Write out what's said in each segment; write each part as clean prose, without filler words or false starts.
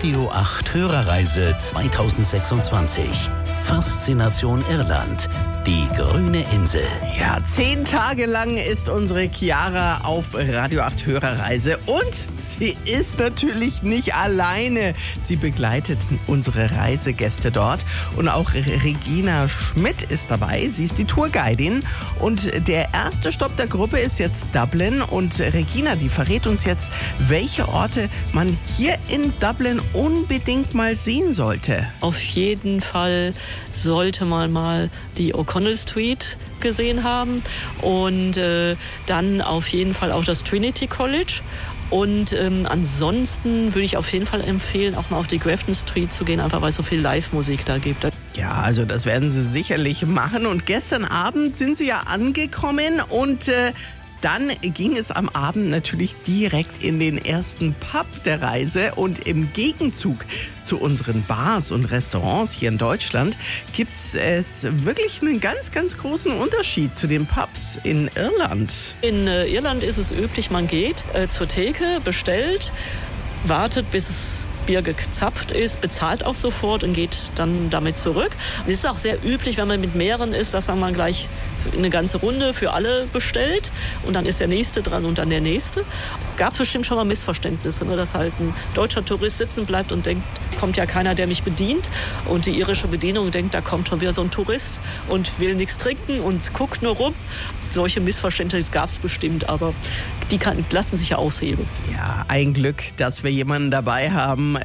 Radio 8 Hörerreise 2026. Faszination Irland. Die grüne Insel. Ja, 10 Tage lang ist unsere Chiara auf Radio 8 Hörerreise und sie ist natürlich nicht alleine. Sie begleitet unsere Reisegäste dort und auch Regina Schmidt ist dabei. Sie ist die Tourguidin und der erste Stopp der Gruppe ist jetzt Dublin und Regina, die verrät uns jetzt, welche Orte man hier in Dublin unbedingt mal sehen sollte. Auf jeden Fall sollte man mal die O'Connell Street gesehen haben und dann auf jeden Fall auch das Trinity College. Und ansonsten würde ich auf jeden Fall empfehlen, auch mal auf die Grafton Street zu gehen, einfach weil es so viel Live-Musik da gibt. Ja, also das werden sie sicherlich machen. Und gestern Abend sind sie ja angekommen und dann ging es am Abend natürlich direkt in den ersten Pub der Reise und im Gegenzug zu unseren Bars und Restaurants hier in Deutschland gibt es wirklich einen ganz, ganz großen Unterschied zu den Pubs in Irland. In Irland ist es üblich, man geht zur Theke, bestellt, wartet, bis es Bier gezapft ist, bezahlt auch sofort und geht dann damit zurück. Und es ist auch sehr üblich, wenn man mit mehreren ist, dass man gleich eine ganze Runde für alle bestellt und dann ist der Nächste dran und dann der Nächste. Gab es bestimmt schon mal Missverständnisse, ne, dass halt ein deutscher Tourist sitzen bleibt und denkt, kommt ja keiner, der mich bedient. Und die irische Bedienung denkt, da kommt schon wieder so ein Tourist und will nichts trinken und guckt nur rum. Solche Missverständnisse gab es bestimmt, aber die lassen sich ja aushebeln. Ja, ein Glück, dass wir jemanden dabei haben,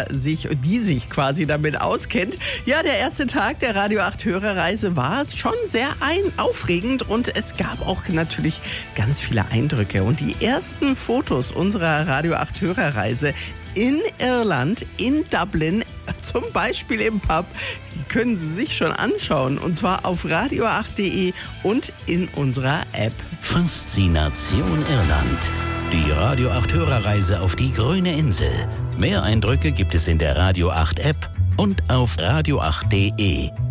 die sich quasi damit auskennt. Ja, der erste Tag der Radio 8 Hörerreise war schon sehr aufregend und es gab auch natürlich ganz viele Eindrücke. Und die ersten Fotos unserer Radio 8 Hörerreise in Irland, in Dublin, zum Beispiel im Pub, die können Sie sich schon anschauen. Und zwar auf radio8.de und in unserer App. Faszination Irland. Die Radio 8 Hörerreise auf die grüne Insel. Mehr Eindrücke gibt es in der Radio 8 App und auf radio8.de.